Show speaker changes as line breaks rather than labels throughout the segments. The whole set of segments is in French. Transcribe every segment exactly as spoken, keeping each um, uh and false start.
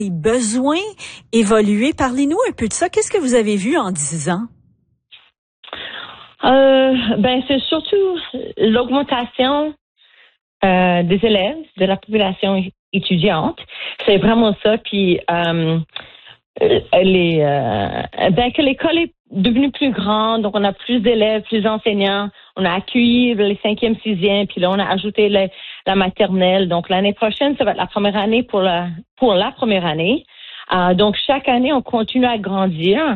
les besoins évoluer. Parlez-nous un peu de ça. Qu'est-ce que vous avez vu en dix ans?
Euh, ben, c'est surtout l'augmentation euh, des élèves, de la population étudiante. C'est vraiment ça. Puis, euh, les, euh, ben, que l'école est devenue plus grande, donc on a plus d'élèves, plus d'enseignants. On a accueilli les cinquième, sixième, puis là, on a ajouté la, la maternelle. Donc, l'année prochaine, ça va être la première année pour la, pour la première année. Euh, donc, chaque année, on continue à grandir.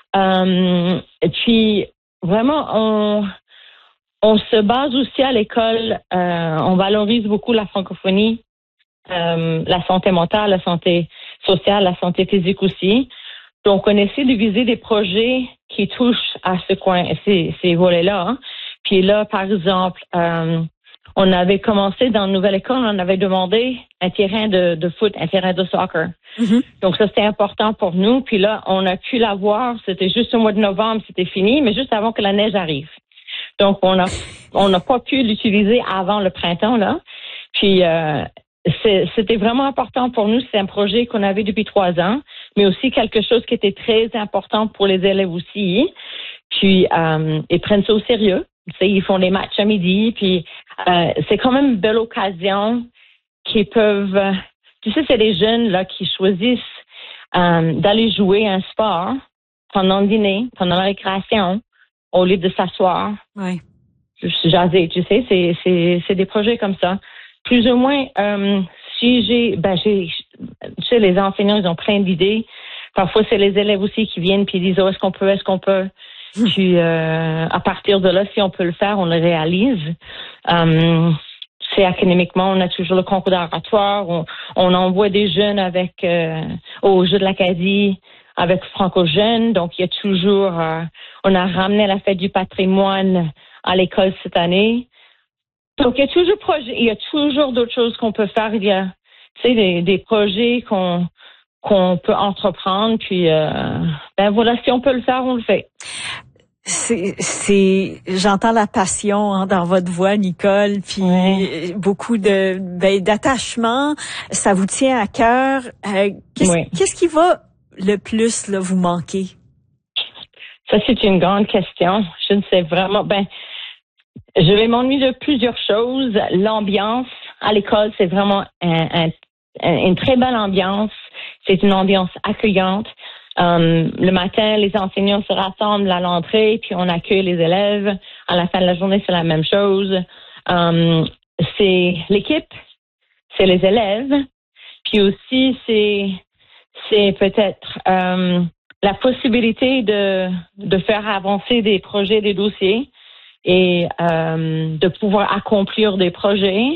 Euh, et puis, vraiment, on, on se base aussi à l'école, euh, on valorise beaucoup la francophonie, euh, la santé mentale, la santé sociale, la santé physique aussi. Donc, on essaie de viser des projets qui touchent à ce coin, ces, ces volets-là. Hein. Puis là, par exemple, euh, on avait commencé dans une nouvelle école, on avait demandé un terrain de, de foot, un terrain de soccer. Mm-hmm. Donc, ça, c'était important pour nous. Puis là, on a pu l'avoir. C'était juste au mois de novembre, c'était fini, mais juste avant que la neige arrive. Donc, on a, on n'a pas pu l'utiliser avant le printemps, là. Puis, euh, c'est, c'était vraiment important pour nous. C'est un projet qu'on avait depuis trois ans, mais aussi quelque chose qui était très important pour les élèves aussi. Puis, euh, ils prennent ça au sérieux. Tu sais, ils font des matchs à midi. Puis, euh, c'est quand même une belle occasion qu'ils peuvent... Tu sais, c'est des jeunes là qui choisissent euh, d'aller jouer un sport pendant le dîner, pendant la récréation, au lieu de s'asseoir.
Oui.
Jaser, tu sais, c'est, c'est, c'est des projets comme ça. Plus ou moins, euh, si j'ai, ben j'ai, tu sais, les enseignants, ils ont plein d'idées. Parfois, c'est les élèves aussi qui viennent puis ils disent, oh, est-ce qu'on peut, est-ce qu'on peut. Puis, euh, à partir de là, si on peut le faire, on le réalise. Euh, c'est académiquement, on a toujours le concours d'oratoire. On, on envoie des jeunes avec euh, au jeu de l'Acadie avec Franco Jeunes. Donc, il y a toujours, euh, on a ramené la fête du patrimoine à l'école cette année. Donc, il y a toujours projet, il y a toujours d'autres choses qu'on peut faire. Il y a, tu sais, des, des projets qu'on qu'on peut entreprendre. Puis, euh, ben voilà, si on peut le faire, on le fait.
C'est, c'est, j'entends la passion hein, dans votre voix, Nicole, puis oui. beaucoup de, ben, d'attachement. Ça vous tient à cœur. Euh, qu'est-ce, oui. qu'est-ce qui va le plus là, vous manquer?
Ça, c'est une grande question. Je ne sais vraiment. Ben, je vais m'ennuyer de plusieurs choses. L'ambiance à l'école, c'est vraiment un, un, une très belle ambiance. C'est une ambiance accueillante. Um, le matin, les enseignants se rassemblent à l'entrée, puis on accueille les élèves. À la fin de la journée, c'est la même chose. Um, c'est l'équipe, c'est les élèves, puis aussi c'est c'est peut-être um, la possibilité de de faire avancer des projets, des dossiers et um, de pouvoir accomplir des projets,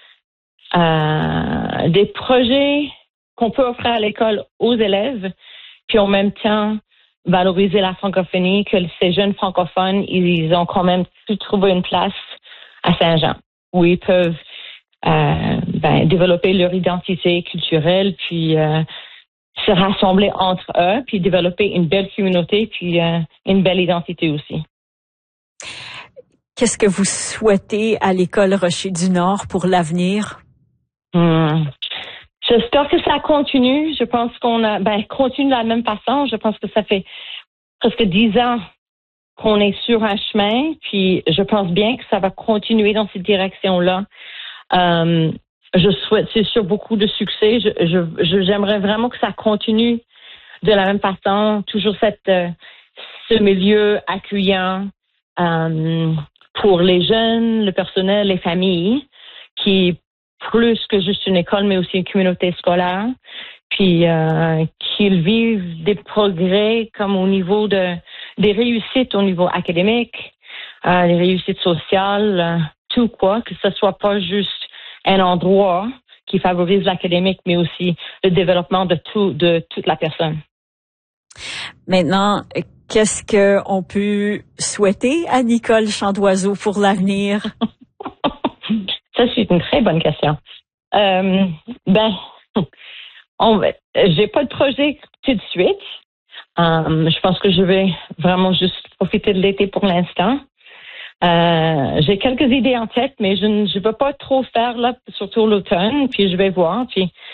uh, des projets qu'on peut offrir à l'école aux élèves. Puis en même temps, valoriser la francophonie, que ces jeunes francophones, ils ont quand même pu trouver une place à Saint-Jean, où ils peuvent euh, ben, développer leur identité culturelle, puis euh, se rassembler entre eux, puis développer une belle communauté, puis euh, une belle identité aussi.
Qu'est-ce que vous souhaitez à l'école Rocher du Nord pour l'avenir?
Hum. J'espère que ça continue. Je pense qu'on a, ben, continue de la même façon. Je pense que ça fait presque dix ans qu'on est sur un chemin, puis je pense bien que ça va continuer dans cette direction-là. Euh, je souhaite, c'est sûr, beaucoup de succès. Je, je, je, j'aimerais vraiment que ça continue de la même façon. Toujours cette, euh, ce milieu accueillant euh, pour les jeunes, le personnel, les familles, qui plus que juste une école, mais aussi une communauté scolaire, puis euh, qu'ils vivent des progrès comme au niveau de des réussites au niveau académique, euh, des réussites sociales, euh, tout quoi, que ce soit pas juste un endroit qui favorise l'académique, mais aussi le développement de tout de toute la personne.
Maintenant, qu'est-ce que on peut souhaiter à Nicole Chandoiseau pour l'avenir?
Ça, c'est une très bonne question. Euh, ben, on, j'ai pas de projet tout de suite. Euh, je pense que je vais vraiment juste profiter de l'été pour l'instant. Euh, j'ai quelques idées en tête, mais je ne je veux pas trop faire là, surtout l'automne. Puis je vais voir. Puis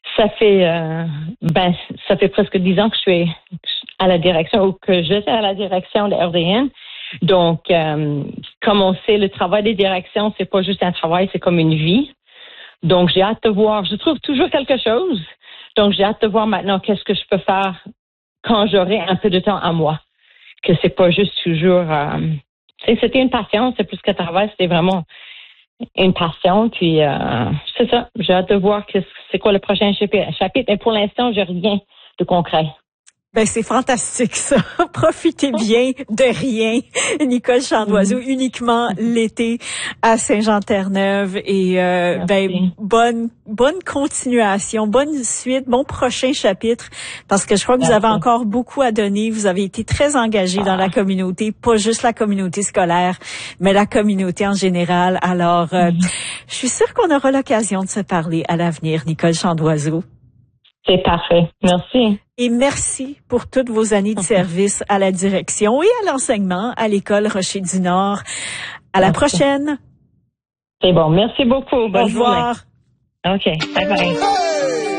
ça fait euh, ben ça fait presque dix ans que je suis à la direction ou que j'étais à la direction de R D N. Donc, euh, comme on sait, le travail des directions, c'est pas juste un travail, c'est comme une vie. Donc, j'ai hâte de voir. Je trouve toujours quelque chose. Donc, j'ai hâte de voir maintenant qu'est-ce que je peux faire quand j'aurai un peu de temps à moi. Que c'est pas juste toujours. Euh, c'était une passion, c'est plus qu'un travail, c'était vraiment une passion. Puis, euh, c'est ça. J'ai hâte de voir que c'est quoi le prochain chapitre. Mais pour l'instant, j'ai rien de concret.
Ben c'est fantastique ça. Profitez bien de rien. Nicole Chandoiseau, mmh. uniquement l'été à Saint-Jean-Terre-Neuve et euh, ben bonne bonne continuation, bonne suite, bon prochain chapitre parce que je crois que Merci. Vous avez encore beaucoup à donner. Vous avez été très engagé ah. dans la communauté, pas juste la communauté scolaire, mais la communauté en général. Alors, euh, mmh. je suis sûre qu'on aura l'occasion de se parler à l'avenir, Nicole Chandoiseau.
C'est parfait. Merci.
Et merci pour toutes vos années de service à la direction et à l'enseignement à l'École Rocher-du-Nord. À la merci. Prochaine.
C'est bon. Merci beaucoup. Bonne
Au revoir.
journée. OK. Bye bye.